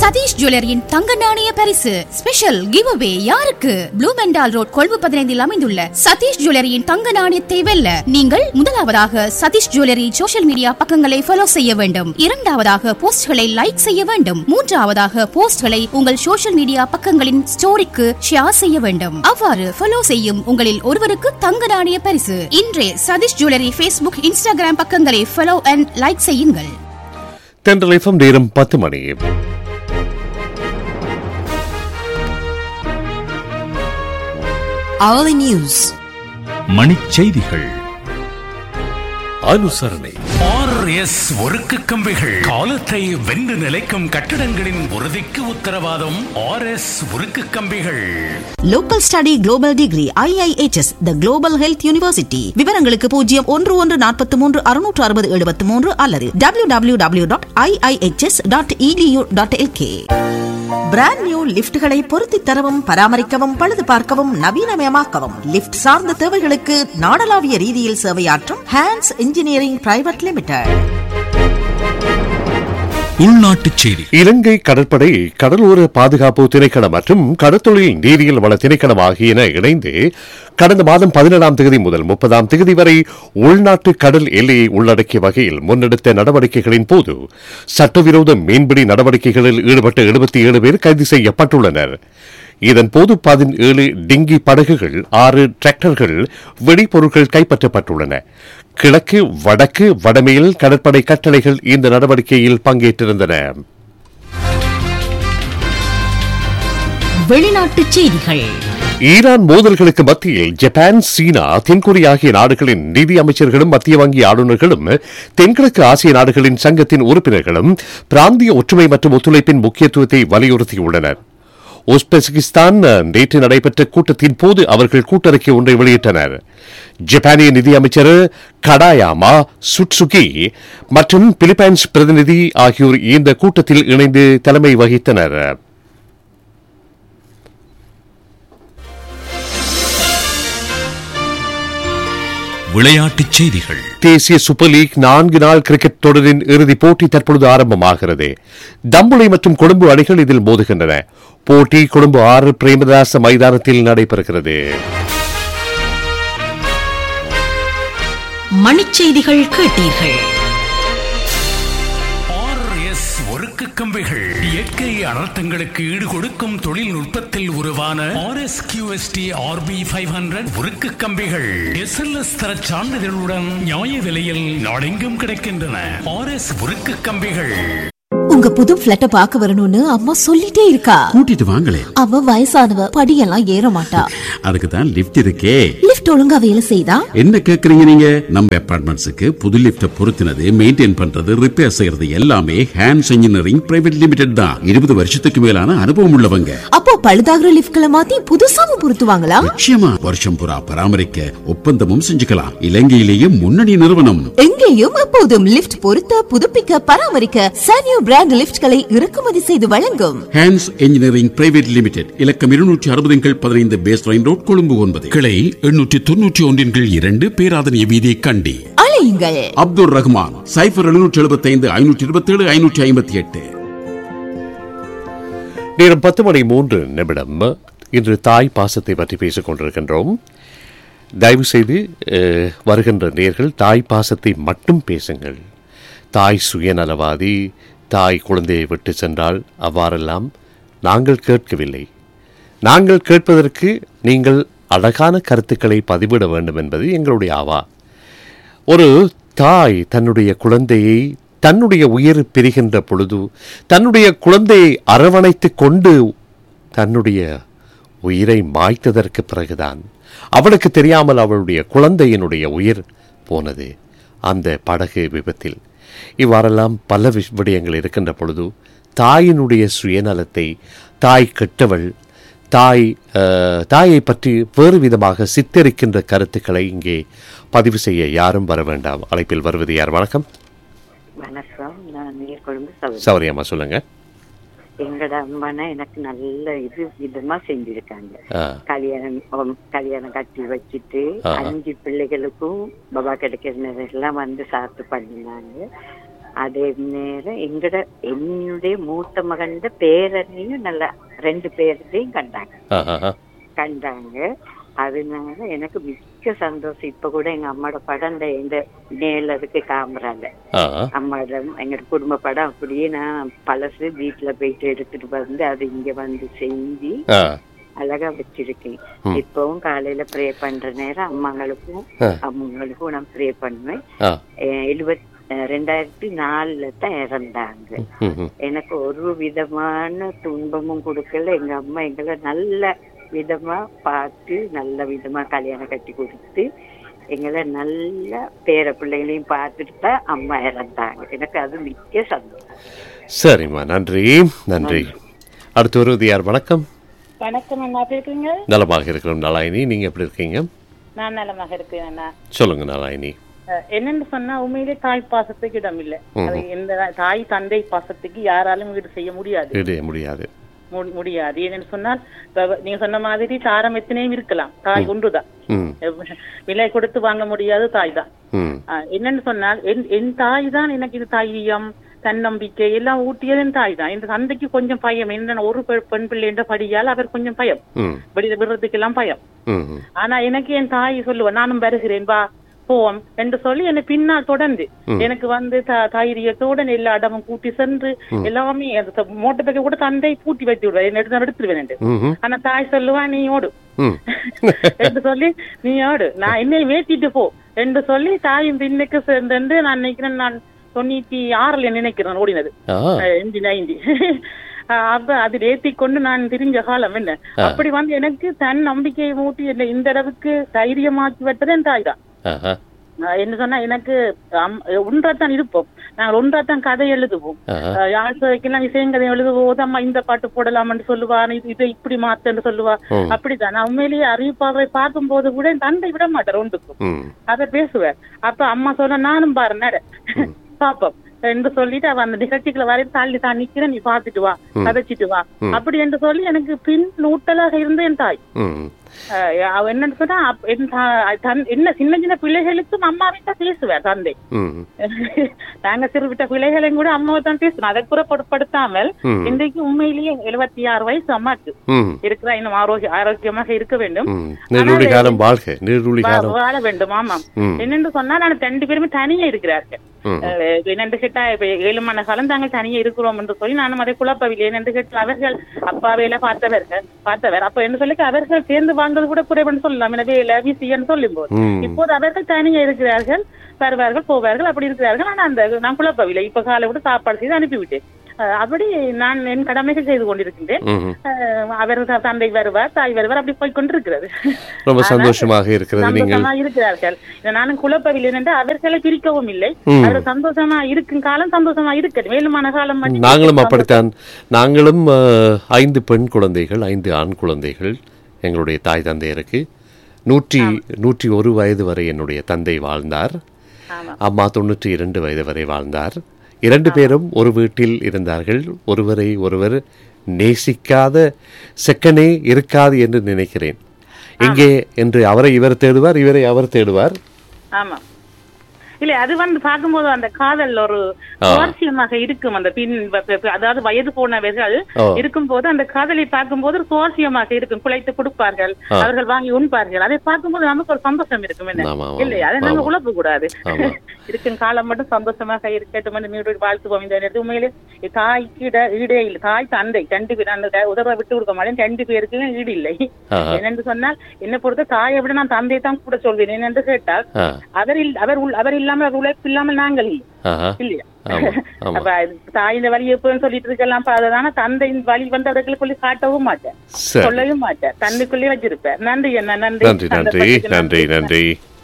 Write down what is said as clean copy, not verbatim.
சதீஷ் ஜுவல்லரியின் தங்க நாணய பரிசு ஸ்பெஷல் கிவ் அவே யாருக்கு? ப்ளூ மெண்டால் ரோட் கொழும்பு 15 அமைந்துள்ள சதீஷ் ஜுவல்லரியின் தங்க நாணயத்தை வெல்ல நீங்கள் முதலாவதாக சதீஷ் ஜுவல்லரி சோஷியல் மீடியா பக்கங்களை ஃபாலோ செய்ய வேண்டும். இரண்டாவதாக போஸ்ட்களை லைக் செய்ய வேண்டும். மூன்றாவதாக போஸ்ட்களை உங்கள் சோஷியல் மீடியா பக்கங்களின் ஸ்டோரிக்கு ஷேர் செய்ய வேண்டும். அவ்வாறு ஃபாலோ செய்யும் உங்களில் ஒருவருக்கு தங்க நாணய பரிசு. இன்றே சதீஷ் ஜுவல்லரி Facebook, Instagram பக்கங்களை ஃபாலோ அண்ட் லைக் செய்யுங்கள். தென்றல் FM நேரம் 10 மணி. Hourly News. மணிச் செய்திகள். அனுசரணை. RS ஒருக்கு கம்பிகள் காலத்தை வென்று நிலைக்கும் கட்டிடங்களின் உறுதிக்கு உத்தரவாதம். RS ஒருக்கு கம்பிகள். Local Study Global Degree IIHS The Global Health University. விவரங்களுக்கு 0113636073 அல்லது www.iihs.edu.lk. பிராண்ட் நியூ லிப்ட்களை பொருத்தி தரவும் பராமரிக்கவும் பழுது பார்க்கவும் நவீனமயமாக்கவும் லிப்ட் சார்ந்த தேவைகளுக்கு நாடளாவிய ரீதியில் சேவையாற்றும் ஹேண்ட்ஸ் இன்ஜினியரிங் பிரைவேட் லிமிடெட். உள்நாட்டுச் செய்தி. இலங்கை கடற்படை, கடலோர பாதுகாப்பு திணைக்களம் மற்றும் கடற்தொழில் நீரியல் வள திணைக்களம் ஆகியன இணைந்து கடந்த மாதம் 17ஆம் தேதி முதல் 30ஆம் தேதி வரை உள்நாட்டு கடல் எல்லையை உள்ளடக்கிய வகையில் முன்னெடுத்த நடவடிக்கைகளின் போது சட்டவிரோத மீன்பிடி நடவடிக்கைகளில் ஈடுபட்ட 77 பேர் கைது செய்யப்பட்டுள்ளனர். இதன்போது 17 டிங்கி படகுகள், 6 டிராக்டர்கள், வெடிபொருட்கள் கைப்பற்றப்பட்டுள்ளன. கிழக்கு, வடக்கு, வடமேல் கடற்படை கட்டளைகள் இந்த நடவடிக்கையில் பங்கேற்றிருந்தன. வெளிநாட்டுச் செய்திகள். ஈரான் மோதல்களுக்கு மத்தியில் ஜப்பான், சீனா, தென்கொரியா ஆகிய நாடுகளின் நிதி அமைச்சர்களும் மத்திய வங்கி ஆளுநர்களும் தென்கிழக்கு ஆசிய நாடுகளின் சங்கத்தின் உறுப்பினர்களும் பிராந்திய ஒற்றுமை மற்றும் ஒத்துழைப்பின் முக்கியத்துவத்தை வலியுறுத்தியுள்ளனர். உஸ்பெகிஸ்தான் நேற்று நடைபெற்ற கூட்டத்தின் போது அவர்கள் கூட்டறிக்கை ஒன்றை வெளியிட்டனர். ஜப்பானிய நிதியமைச்சர் கடாயாமா சுட்சுகி மற்றும் பிலிப்பைன்ஸ் பிரதிநிதி ஆகியோர் இந்த கூட்டத்தில் இணைந்து தலைமை வகித்தனர். விளையாட்டுச் செய்திகள். தேசிய சூப்பர் லீக் 4 நாள் கிரிக்கெட் தொடரின் இறுதிப் போட்டி தற்பொழுது ஆரம்பமாகிறது. தம்புளை மற்றும் கொழும்பு அணிகள் இதில் மோதுகின்றன. போட்டி கொழும்பு 6 பிரேமதாச மைதானத்தில் நடைபெறுகிறது. மணிச் செய்திகள் கேட்டீர்கள். கம்பிகள் இயற்கை அனர்த்தங்களுக்கு ஈடு கொடுக்கும் தொழில்நுட்பத்தில் உருவான RSQST RB500 உருக்கு கம்பிகள் SLS தர சான்றிதழுடன் நியாய விலையில் நாடெங்கும் கிடைக்கின்றன. RS உருக்கு கம்பிகள். உங்க புது பிளாட்ட பாக்க வரணும்னு அம்மா சொல்லிட்டே இருக்கா. கூட்டிட்டு வாங்களே. அவ வயசானவ, படியெல்லாம் ஏற மாட்டா. அதுக்கு தான் லிஃப்ட் இருக்கே. லிஃப்ட் ஒழுங்கா வேலை செய்தா? என்ன கேக்குறீங்க நீங்க? நம்ம அபார்ட்மெண்ட்ஸுக்கு புது லிஃப்ட் பொருத்தினது, மெயின்டைன் பண்றது, ரிப்பேர் செய்யறது எல்லாமே ஹேண்ட்ஸ் இன்ஜினியரிங் பிரைவேட் லிமிடெட் தான். 20 வருஷத்துக்கு மேலான அனுபவம் உள்ளவங்க. அப்போ பழுதாகிற லிஃப்ட்களை மாத்தி புதுசாவும் பொருத்துவாங்களா? நிச்சயமா. வருஷம் பூரா பராமரிக்க ஒப்பந்தமும் செஞ்சுக்கலாம். இலங்கையிலேயே முன்னணி நிறுவனம். எங்கேயும் எப்போதும் லிஃப்ட் பொருத்த, புதுப்பிக்க, பராமரிக்க சானியோ பிராண்ட் லிஃப்ட்களை இறக்குமதி செய்து வழங்கும் ஹேண்ட்ஸ் இன்ஜினியரிங் பிரைவேட் லிமிடெட். இலக்கம் 260-15 பேஸ் லைன் ரோட், கொழும்பு 9. கிளை 891-2 பேராதனிய வீதி, கண்டி. அழையுங்கள். அப்துல் ரஹ்மான் 0775-527-558. நேரம் 10:03. இன்று தாய் பாசத்தை பற்றி பேசிக் கொண்டிருக்கின்றோம். தயவு செய்து வருகின்ற நேயர்கள் தாய் பாசத்தை மட்டும் பேசுங்கள். தாய் சுயநலவாதி, தாய் குழந்தையை விட்டு சென்றால் அவ்வாறெல்லாம் நாங்கள் கேட்கவில்லை. நாங்கள் கேட்பதற்கு நீங்கள் அழகான கருத்துக்களை பதிவிட வேண்டும் என்பது எங்களுடைய ஆவா. ஒரு தாய் தன்னுடைய குழந்தையை தன்னுடைய உயிர் பிரிகின்ற பொழுது தன்னுடைய குழந்தையை அரவணைத்து கொண்டு தன்னுடைய உயிரை மாய்த்ததற்கு பிறகுதான் அவளுக்கு தெரியாமல் அவளுடைய குழந்தையினுடைய உயிர் போனது அந்த படகு விபத்தில். இவ்வாறெல்லாம் பல விடயங்கள் இருக்கின்ற பொழுது தாயினுடைய சுயநலத்தை, தாய் கெட்டவள், தாயை பற்றி வேறு விதமாக சித்தரிக்கின்ற கருத்துக்களை இங்கே பதிவு செய்ய யாரும் வர வேண்டாம். அழைப்பில் வருவது யார்? வணக்கம். வணக்கம், நான் கொழும்பு சௌரியம்மா, சொல்லுங்க. எங்களோட அம்மானா எனக்கு நல்ல விதமா செஞ்சிருக்காங்க. கல்யாணம் கட்டி வச்சுட்டு 5 பிள்ளைகளுக்கும் பாபா கிடைக்கிறதெல்லாம் வந்து சாப்பிட்டு பண்ணினாங்க. அதே நேரம் என்னுடைய மூத்த மகன் பேரனையும் நல்லா 2 பேரையும் கண்டாங்க. அதனால எனக்கு மிக்க சந்தோஷம். இப்ப கூட எங்க அம்மாவோட படம் இந்த நேர்ல இருக்கு காமரால, அம்மாவோட எங்க குடும்ப படம். அப்படியே நான் பழசு வீட்டுல போயிட்டு எடுத்துட்டு வந்து அது இங்க வந்து செஞ்சு அழகா வச்சிருக்கேன். இப்பவும் காலையில ப்ரே பண்ற நேரம் அம்மாங்களுக்கும் அம்மாங்களுக்கும் நான் ப்ரே பண்ணுவேன். 2004 தான் இறந்தாங்க. எனக்கு ஒரு விதமான துன்பமும் கொடுக்கல. எங்க அம்மா எங்களை நல்ல விதமா பார்த்து நல்ல விதமா கல்யாணம் கட்டி கொடுத்து எங்களை நல்ல பேர பிள்ளைகளையும் பார்த்துட்டு தான் அம்மா இறந்தாங்க. எனக்கு அது மிக்க சந்தோஷம். சரிம்மா, நன்றி நன்றி. அடுத்து வருவது யார்? வணக்கம். வணக்கம் அண்ணா, எப்படி இருக்கீங்க? நலமாக இருக்கிறோம் நலாயினி, நீங்க எப்படி இருக்கீங்க? நான் நலமாக இருக்கேன் அண்ணா. சொல்லுங்க நலாயினி. என்னன்னு சொன்னா உண்மையிலே தாய் பாசத்துக்கு இடம் இல்லை. எந்த தாய் தந்தை பாசத்துக்கு யாராலும் ஈடு செய்ய முடியாது. முடியாது. ஏன்னு சொன்னால் நீங்க சொன்ன மாதிரி தாரம் எத்தனையும் இருக்கலாம், தாய் ஒன்றுதான். விலை கொடுத்து வாங்க முடியாது தாய் தான். என்னன்னு சொன்னால் என் தாய் தான் எனக்கு இது தைரியம் தன்னம்பிக்கை எல்லாம் ஊட்டியது என் தாய் தான். இந்த தந்தைக்கு கொஞ்சம் பயம். என்ன ஒரு பெண் பிள்ளை என்ற படியால் அவர் கொஞ்சம் பயம், வெளியில விடுறதுக்கு எல்லாம் பயம். ஆனா எனக்கு என் தாய் சொல்லுவேன், நானும் வருகிறேன் வா போவோம் என்று சொல்லி என்னை பின்னால் தொடர்ந்து எனக்கு வந்து தைரியத்தோட எல்லா இடமும் கூட்டி சென்று எல்லாமே மோட்டர் பைக்கை கூட தந்தை பூட்டி வைத்து விடுவேன், என்ன எடுத்துருவேன். ஆனா தாய் சொல்லுவான் நீ ஓடு என்று சொல்லி, நீ ஓடு, நான் என்னை வேட்டிட்டு போ என்று சொல்லி தாயின் பின்னுக்கு சேர்ந்து நான் நினைக்கிறேன், நான் 96 நினைக்கிறேன் ஓடினது, 90. அப்ப அது ஏத்தி கொண்டு நான் திரிஞ்ச காலம் என்ன. அப்படி வந்து எனக்கு தன் நம்பிக்கையை மூட்டி இந்த அளவுக்கு தைரியமாக்கி விட்டது என் தாய் தான். என்ன சொன்னா எனக்கு ஒன்றாத்தான் இருப்போம், நாங்கள் ஒன்றாத்தான் கதை எழுதுவோம். யாழ்க்கைலாம் விஷயங்கதை எழுதுவோம், அம்மா இந்த பாட்டு போடலாம்னு சொல்லுவா, இதை இப்படி மாத்தன்னு சொல்லுவா. அப்படிதான் நான் உண்மையிலேயே அறிவிப்பாவை பார்க்கும் போது கூட தந்தை விட மாட்டார் ஒன்றுக்கும், அதை பேசுவார். அப்ப அம்மா சொன்ன நானும் பாரு நட பாப்போம் என்று சொல்லிட்டு அவ அந்த நிகழ்ச்சிகளை வரையும் தள்ளி தான் நிக்கிறேன், நீ பாத்துட்டு வா கதைச்சிட்டு வா அப்படி என்று சொல்லி எனக்கு பின் நூட்டலாக இருந்த என் தாய். என்னன்னு சொன்னா என்ன சின்ன சின்ன பிள்ளைகளுக்கும் அம்மாவை தான் பேசுவார் தந்தை. நாங்க சிறுவிட்ட பிள்ளைகளையும் கூட அம்மாவை தான் பேசணும், அதை புறப்படுத்தாமல் இன்றைக்கு உண்மையிலேயே 76 வயசு அம்மாக்கு இருக்கிறா, இன்னும் ஆரோக்கியமாக இருக்க வேண்டும், வாழ வேண்டும். ஆமாம். என்னென்று சொன்னா நான் 2 பேருமே தனியா இருக்கிறார்கள். என்னென்று கேட்டா இப்ப 7 மணி காலம் தாங்கள் தனியா இருக்கிறோம் என்று சொல்லி நானும் அதை குழப்பவில்லை. என்னென்று கேட்டு அவர்கள் அப்பாவையில பார்த்தவர் அப்ப என்ன சொல்லி அவர்கள் சேர்ந்து வாங்குறது கூட குறைவன்னு சொல்லலாம், எனவே விசின்னு சொல்லும் போது இப்போது அவர்கள் தனியா இருக்கிறார்கள், வருவார்கள் போவார்கள் அப்படி இருக்கிறார்கள். ஆனா நான் குழப்பவில்லை. இப்ப காலை விட சாப்பாடு செய்து அனுப்பிவிட்டேன். அப்படி நான் என் கடமைகள் செய்து கொண்டிருக்கின்றேன். அவர் தந்தை வருவார், தாய் வருவார், அப்படி போய் கொண்டிருக்கிறது. ரொம்ப சந்தோஷமாக இருக்கிறார்கள். நானும் குழப்பவில்லை என்று அவர்களை பிரிக்கவும் இல்லை. அவர் சந்தோஷமா இருக்கும் காலம் சந்தோஷமா இருக்கட்டும், மேலுமான காலம். நாங்களும் அப்படித்தான். நாங்களும் 5 பெண் குழந்தைகள், 5 ஆண் குழந்தைகள். எங்களுடைய தாய் தந்தையருக்கு 101 வயது வரை என்னுடைய தந்தை வாழ்ந்தார். அம்மா 92 வயது வரை வாழ்ந்தார். 2 பேரும் ஒரு வீட்டில் இருந்தார்கள். ஒருவரை ஒருவர் நேசிக்காத செக்கனே இருக்காது என்று நினைக்கிறேன். எங்கே என்று அவரை இவர் தேடுவார், இவரை அவர் தேடுவார். ஆமா, இல்ல அது வந்து பார்க்கும்போது அந்த காதல் ஒரு சுவாரஸ்யமாக இருக்கும். அந்த அதாவது வயது போனவர்கள் இருக்கும் போது அந்த காதலை பார்க்கும் போது சுவாரஸ்யமாக இருக்கும். குழைத்து கொடுப்பார்கள், அவர்கள் வாங்கி உண்பார்கள். அதை பார்க்கும்போது நமக்கு ஒரு சந்தோஷம் இருக்கும். என்ன இல்லையா, அதை நம்ம குழப்ப கூடாது. இருக்கும் காலம் மட்டும் சந்தோஷமாக இருக்கட்டும் என்று வாழ்த்துவோம். இந்த நேரத்தில் உண்மையிலே தாய்க்கு ஈடே இல்லை. தாய் தந்தை 2 பேர் அந்த உதவ விட்டு கொடுக்க மாட்டேன். 2 பேருக்கு ஈடு இல்லை. என்னென்று சொன்னால் என்னை பொறுத்த தாயை விட நான் தந்தை தான் கூட சொல்வேன். என்னென்று கேட்டால் அவர் இல்லாமல் உழைப்பு இல்லாமல் நாங்கள் இல்லையா. அப்ப தாயின் வழி எப்பன்னு சொல்லிட்டு இருக்கலாம். அதுதான தந்தையின் வழி வந்து அவர்களுக்குள்ளே காட்டவும் மாட்டேன், சொல்லவும் மாட்டேன், தன்னைக்குள்ளே வச்சிருப்பேன். நன்றி அண்ணா, நன்றி. நன்றி நன்றி நன்றி நன்றி.